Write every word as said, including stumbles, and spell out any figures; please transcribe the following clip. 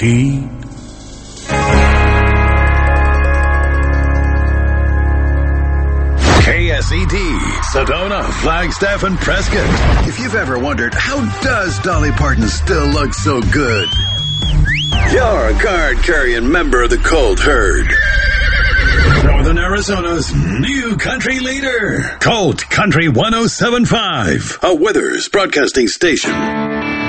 D. K S E D, Sedona, Flagstaff, and Prescott. If you've ever wondered, how does Dolly Parton still look so good? You're a card-carrying member of the Colt herd. Northern Arizona's new country leader, Colt Country one oh seven point five, a Withers broadcasting station.